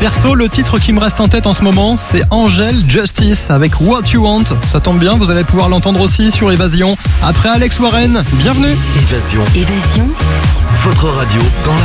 Perso, le titre qui me reste en tête en ce moment, c'est Angel Justice avec What You Want. Ça tombe bien, vous allez pouvoir l'entendre aussi sur Évasion. Après Alex Warren, bienvenue. Évasion. Votre radio dans la